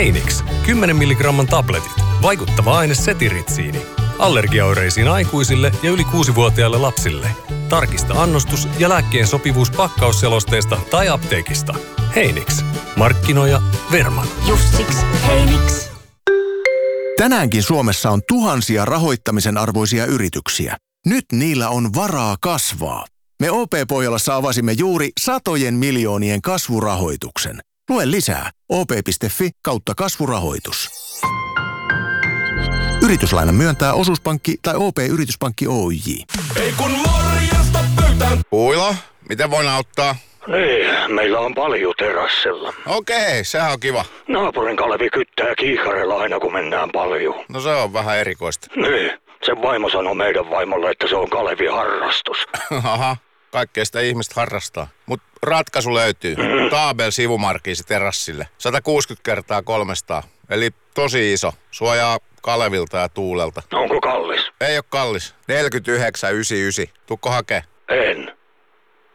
Heinix, 10 milligramman tabletit. Vaikuttava aine setiritsiini. Allergiaoireisiin aikuisille ja yli 6-vuotiaille lapsille. Tarkista annostus ja lääkkeen sopivuus pakkausselosteesta tai apteekista. Heinix. Markkinoija Verman. Just siksi Heinix. Tänäänkin Suomessa on tuhansia rahoittamisen arvoisia yrityksiä. Nyt niillä on varaa kasvaa. Me OP-Pohjolassa avasimme juuri satojen miljoonien kasvurahoituksen. Lue lisää op.fi/kasvurahoitus. Yrityslainan myöntää Osuuspankki tai OP-yrityspankki Oyj. Ei kun morjesta pöytään. Uilo, miten voin auttaa? Niin, meillä on paljon terassilla. Okei, sehän on kiva. Naapurin Kalevi kyttää kiikarella aina kun mennään paljon. No se on vähän erikoista. Niin, sen vaimo sanoi meidän vaimolle, että se on Kalevin harrastus. Aha, kaikkea sitä ihmistä harrastaa. Mut ratkaisu löytyy. Taabel sivumarkiisi terassille. 160 kertaa 300. Eli tosi iso. Suojaa Kalevilta ja tuulelta. Onko kallis? Ei oo kallis. 49,99. Tukko hakee? En.